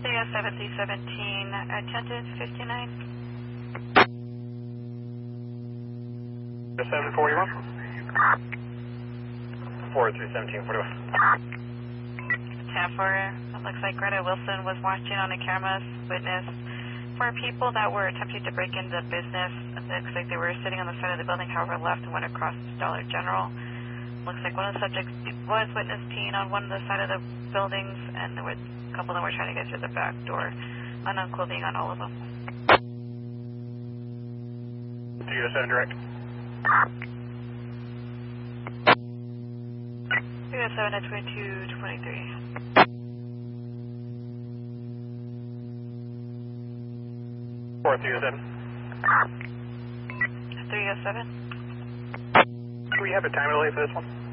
7317, attendant 59. 741. 431741. 10-4, it looks like Greta Wilson was watching on the cameras, witnessed 4 people that were attempting to break into the business. It looks like they were sitting on the side of the building, however left and went across to Dollar General. Looks like one of the subjects was witnessed peeing on one of the side of the buildings, and there were a couple of them were trying to get through the back door. Unknown clothing on all of them. TSN direct. 307 at 2223. 4307. 307. Do we have a time delay for this one?